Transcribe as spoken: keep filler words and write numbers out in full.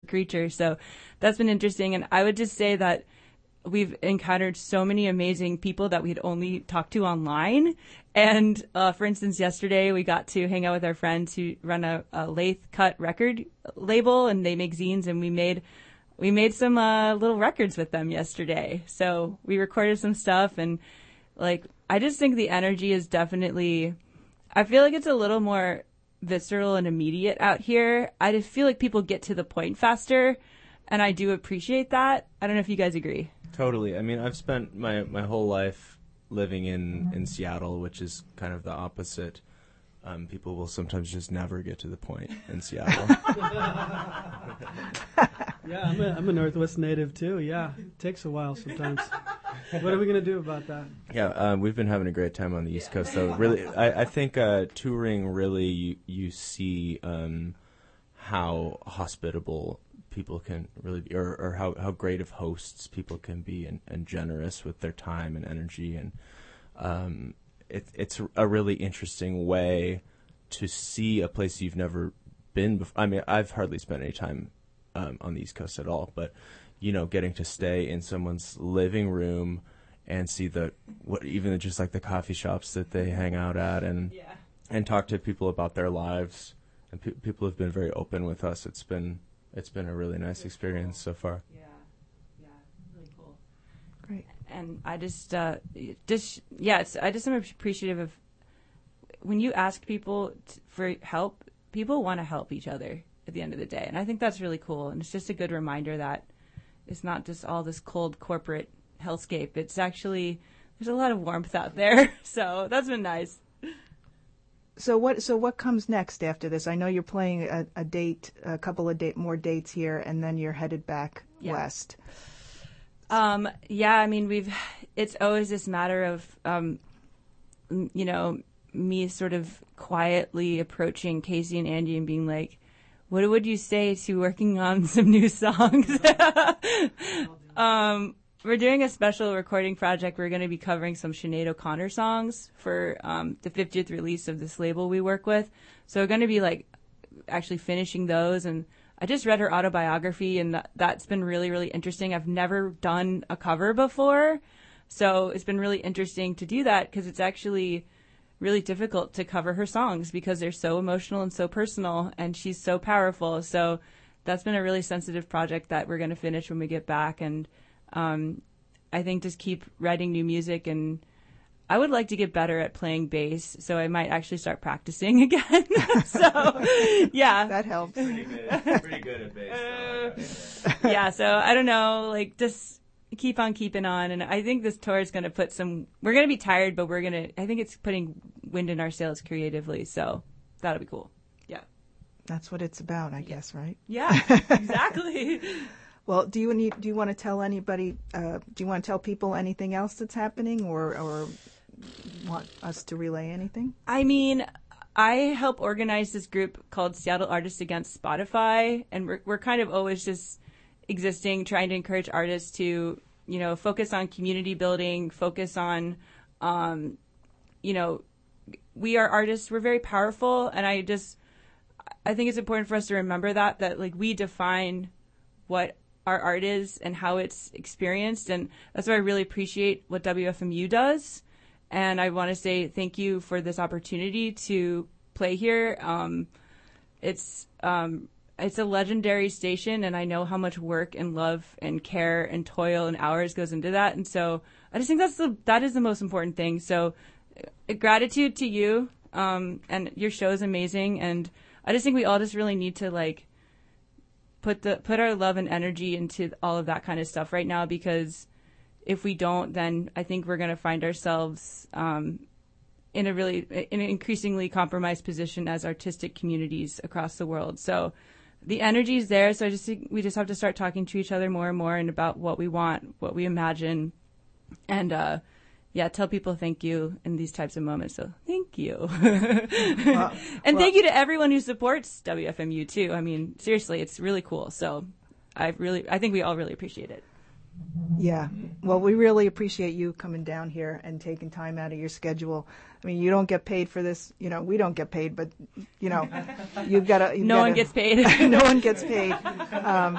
creature. So that's been interesting. And I would just say that we've encountered so many amazing people that we'd only talked to online. And uh, for instance, yesterday we got to hang out with our friends who run a, a lathe cut record label, and they make zines, and we made we made some uh, little records with them yesterday. So we recorded some stuff, and like I just think the energy is definitely, I feel like it's a little more visceral and immediate out here. I just feel like people get to the point faster, and I do appreciate that. I don't know if you guys agree. Totally. I mean, I've spent my, my whole life living in, in Seattle, which is kind of the opposite. Um, people will sometimes just never get to the point in Seattle. Yeah, I'm a, I'm a Northwest native too. Yeah, it takes a while sometimes. What are we going to do about that? Yeah, um, we've been having a great time on the East Coast, though. Really, I, I think uh, touring really, you, you see um, how hospitable people can really be, or, or how, how great of hosts people can be, and, and generous with their time and energy. And um, it, it's a really interesting way to see a place you've never been before. I mean, I've hardly spent any time um, on the East Coast at all, but, you know, getting to stay in someone's living room and see the, what, even just like the coffee shops that they hang out at, and, yeah. and talk to people about their lives. And pe- people have been very open with us. It's been, It's been a really nice experience so far. Yeah, yeah, really cool. Great. And I just, uh, just yeah, it's, I just am appreciative of when you ask people t- for help, people want to help each other at the end of the day. And I think that's really cool. And it's just a good reminder that it's not just all this cold corporate hellscape. It's actually, there's a lot of warmth out there. So that's been nice. So what? So what comes next after this? I know you're playing a, a date, a couple of date, more dates here, and then you're headed back yeah. west. Um, yeah, I mean, we've. It's always this matter of, um, you know, me sort of quietly approaching Casey and Andy and being like, "What would you say to working on some new songs?" um. We're doing a special recording project. We're going to be covering some Sinead O'Connor songs for um, the fiftieth release of this label we work with. So we're going to be like actually finishing those. And I just read her autobiography, and that, that's been really, really interesting. I've never done a cover before. So it's been really interesting to do that, because it's actually really difficult to cover her songs because they're so emotional and so personal, and she's so powerful. So that's been a really sensitive project that we're going to finish when we get back. And Um, I think just keep writing new music, and I would like to get better at playing bass, so I might actually start practicing again. So, yeah. That helps. Pretty good, pretty good at bass. Uh, yeah, so I don't know, like, just keep on keeping on, and I think this tour is going to put some, we're going to be tired, but we're going to, I think it's putting wind in our sails creatively, so that'll be cool. Yeah. That's what it's about, I yeah. guess, right? Yeah, exactly. Well, do you need, do you want to tell anybody? Uh, do you want to tell people anything else that's happening, or or want us to relay anything? I mean, I help organize this group called Seattle Artists Against Spotify, and we're we're kind of always just existing, trying to encourage artists to, you know, focus on community building, focus on, um, you know, we are artists. We're very powerful, and I just I think it's important for us to remember that that like we define what our art is and how it's experienced, and that's why I really appreciate what W F M U does. And I want to say thank you for this opportunity to play here. Um, it's um, it's a legendary station, and I know how much work and love and care and toil and hours goes into that. And so I just think that's the that is the most important thing. So uh, gratitude to you, um, and your show is amazing. And I just think we all just really need to like. put the put our love and energy into all of that kind of stuff right now, because if we don't, then I think we're going to find ourselves um, in a really in an increasingly compromised position as artistic communities across the world. So the energy is there. So I just think we just have to start talking to each other more and more, and about what we want, what we imagine, and uh, yeah, tell people thank you in these types of moments. So thank you. Well, and well, thank you to everyone who supports W F M U too. I mean, seriously, it's really cool. So I really, I think we all really appreciate it. Yeah. Well, we really appreciate you coming down here and taking time out of your schedule. I mean, you don't get paid for this. You know, we don't get paid, but, you know, you've got to. No one gets paid. No one gets paid. Um,